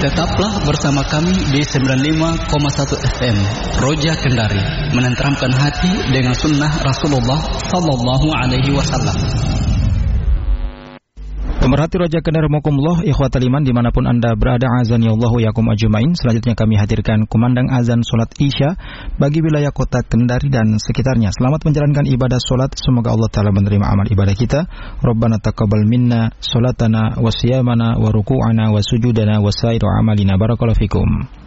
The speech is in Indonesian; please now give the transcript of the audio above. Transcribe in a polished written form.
Tetaplah bersama kami di 95,1 FM Roja Kendari, menenteramkan hati dengan sunnah Rasulullah Sallallahu Alaihi Wasallam. Pemerhati Roja Kendari Mokumullah, ikhwatal iman dimanapun anda berada, azani Allahu yakum ajmain. Selanjutnya kami hadirkan kumandang azan solat Isya bagi wilayah kota Kendari dan sekitarnya. Selamat menjalankan ibadah solat, semoga Allah Ta'ala menerima amal ibadah kita. Rabbana taqabbal minna solatana wa siyamana wa ruku'ana wa sujudana wa sairu amalina. Barakallahu fikum.